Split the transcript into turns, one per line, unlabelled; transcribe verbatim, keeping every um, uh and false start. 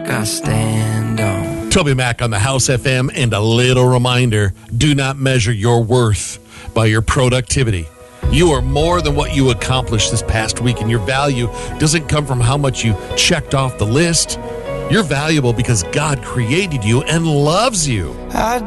I stand on.
Toby Mac on the House F M, and a little reminder, do not measure your worth by your productivity. You are more than what you accomplished this past week, and your value doesn't come from how much you checked off the list. You're valuable because God created you and loves you.
I